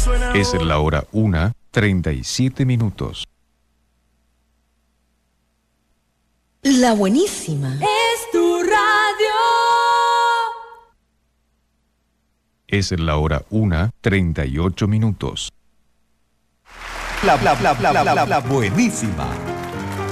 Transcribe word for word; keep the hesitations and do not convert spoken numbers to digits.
Es la hora una, treinta y siete minutos. La buenísima. Es tu radio. Es la hora una, treinta y ocho minutos. La, la, la, la, la, la, la buenísima.